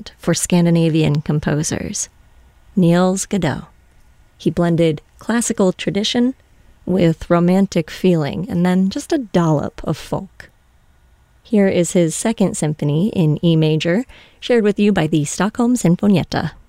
legend for Scandinavian composers, Niels Godot. He blended classical tradition with romantic feeling and then just a dollop of folk. Here is his second symphony in E major, shared with you by the Stockholm Sinfonietta.